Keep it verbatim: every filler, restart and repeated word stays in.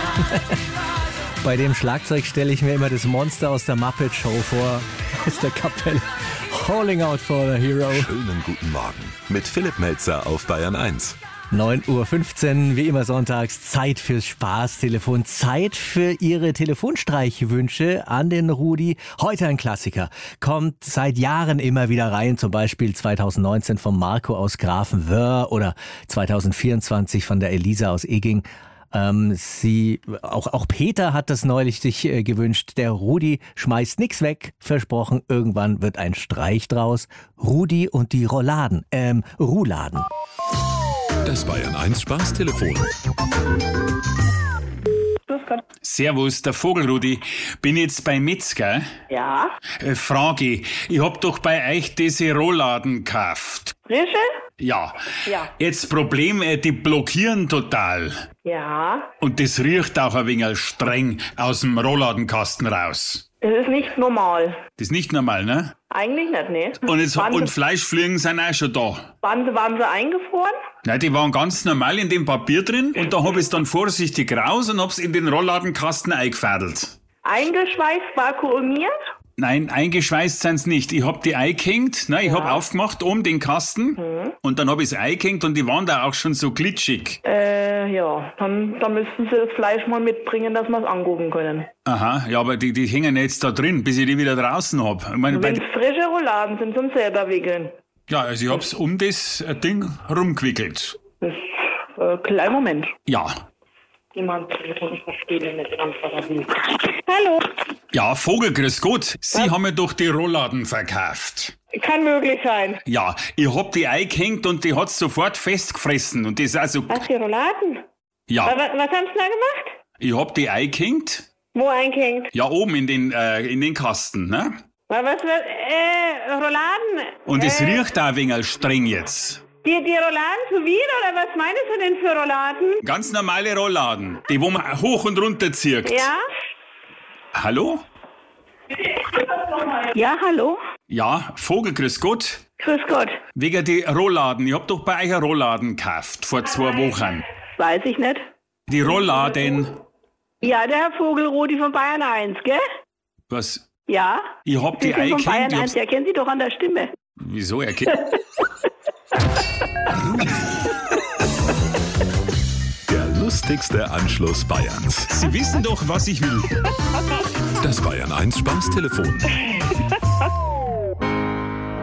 Bei dem Schlagzeug stelle ich mir immer das Monster aus der Muppet Show vor, aus der Kapelle. Calling out for the hero. Schönen guten Morgen mit Philipp Melzer auf Bayern eins. neun Uhr fünfzehn, wie immer sonntags, Zeit fürs Spaßtelefon, Zeit für Ihre Telefonstreichwünsche an den Rudi. Heute ein Klassiker, kommt seit Jahren immer wieder rein, zum Beispiel zwanzig neunzehn von Marco aus Grafenwöhr oder zwanzig vierundzwanzig von der Elisa aus Eging. Ähm, sie, auch, auch Peter hat das neulich sich äh, gewünscht. Der Rudi schmeißt nix weg, versprochen, irgendwann wird ein Streich draus. Rudi und die Rouladen, ähm, Rouladen. Das Bayern eins Spaßtelefon. Servus, der Vogelrudi. Bin jetzt bei Metzger. Ja. Äh, Frage, ich hab doch bei euch diese Rouladen gekauft. Frische? Ja. Ja. Jetzt Problem, äh, die blockieren total. Ja. Und das riecht auch ein wenig streng aus dem Rouladenkasten raus. Das ist nicht normal. Das ist nicht normal, ne? Eigentlich nicht, ne? Und, jetzt, waren und sie, Fleischfliegen sind auch schon da. waren, sie, waren sie eingefroren? Nein, die waren ganz normal in dem Papier drin und da hab ich's dann vorsichtig raus und hab's in den Rolladenkasten eingefädelt. Eingeschweißt, vakuumiert? Nein, eingeschweißt sind's nicht. Ich hab die eingehängt, ne, ich Ja. hab aufgemacht oben den Kasten und dann hab ich's eingehängt und die waren da auch schon so glitschig. Äh, ja. Dann, dann müssten sie das Fleisch mal mitbringen, dass wir es angucken können. Aha, ja, aber die, die hängen jetzt da drin, bis ich die wieder draußen hab. Ich meine, bei, Wenn es frische Rouladen sind, zum selber wickeln. ja, also ich hab's um das äh, Ding rumgewickelt. Das, äh, kleinen Moment. Ja. Jemand, ich verstehe nicht ganz, was er will. Hallo. Ja, Vogel, grüß Gott. Sie haben mir doch die Rolladen verkauft. Kann möglich sein. Ja, ich hab die eingehängt und die hat's sofort festgefressen. Und das ist also, Was, die Rouladen? Was, ja, was haben sie da gemacht? ich hab die eingehängt. Wo eingehängt? Ja, oben in den, äh, in den Kasten, ne? Was, was, äh, Rouladen? Und es äh, riecht auch ein wenig streng jetzt. Die, die Rouladen zu viel, oder was meinst du denn für Rouladen? Ganz normale Rolladen. Die, wo man hoch und runter zieht. Ja? Hallo? Ja, hallo? Ja, Vogel, grüß Gott. Grüß Gott. Wegen die Rolladen. Ich hab doch bei euch Rolladen gekauft, vor zwei Wochen. Weiß ich nicht. Die Rolladen. Ja, der Herr Vogelrudi von Bayern eins, gell? Was? Ja? Ich hab Sie die sind von Bayern eingehängt. ich eins, hab's- der kennt Sie doch an der Stimme. Wieso? Er kennt. Der lustigste Anschluss Bayerns. Sie wissen doch, was ich will. Das Bayern eins Spaßtelefon.